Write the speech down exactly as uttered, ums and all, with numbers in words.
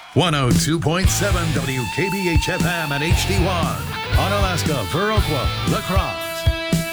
one oh two point seven W K B H F M and H D one. Onalaska, Viroqua, La Crosse.